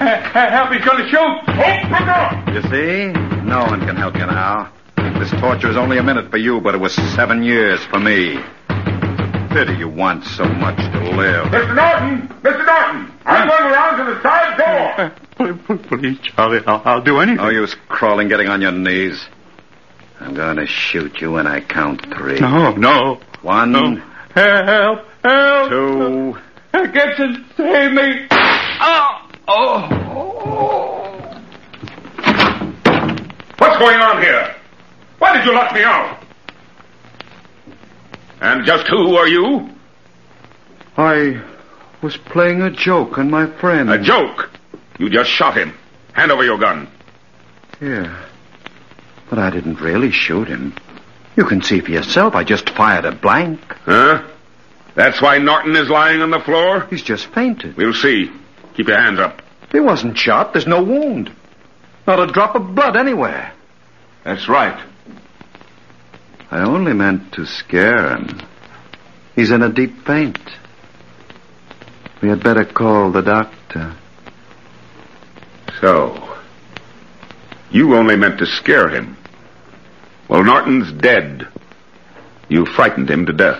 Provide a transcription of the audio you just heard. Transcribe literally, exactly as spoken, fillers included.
Help, he's going to shoot. Oh, look out! You see? No one can help you now. This torture is only a minute for you, but it was seven years for me. Pity you want so much to live. Mister Norton! Mister Norton! I'm going around to the side door. Please, Charlie, I'll, I'll do anything. No use crawling, getting on your knees. I'm going to shoot you when I count three. No, no. One. No. Help! Help! Two. Gibson, save me! Oh! Oh! What's going on here? Why did you lock me out? And just who are you? I was playing a joke on my friend. A joke? You just shot him. Hand over your gun. Yeah. But I didn't really shoot him. You can see for yourself. I just fired a blank. Huh? That's why Norton is lying on the floor? He's just fainted. We'll see. Keep your hands up. He wasn't shot. There's no wound. Not a drop of blood anywhere. That's right. I only meant to scare him. He's in a deep faint. We had better call the doctor. So, you only meant to scare him. Well, Norton's dead. You frightened him to death.